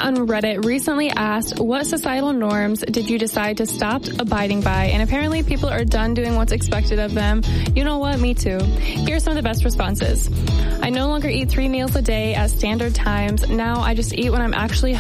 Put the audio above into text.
on Reddit recently asked, what societal norms did you decide to stop abiding by? And apparently people are done doing what's expected of them. You know what? Me too. Here are some of the best responses. I no longer eat 3 meals a day at standard times. Now I just eat when I'm actually